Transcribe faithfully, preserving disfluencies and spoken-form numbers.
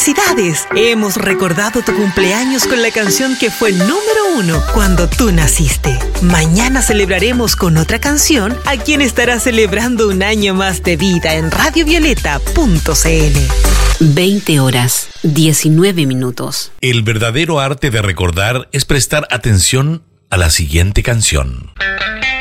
¡Felicidades! Hemos recordado tu cumpleaños con la canción que fue número uno cuando tú naciste. Mañana celebraremos con otra canción a quien estará celebrando un año más de vida en radio violeta punto c l. veinte horas, diecinueve minutos. El verdadero arte de recordar es prestar atención a la siguiente canción.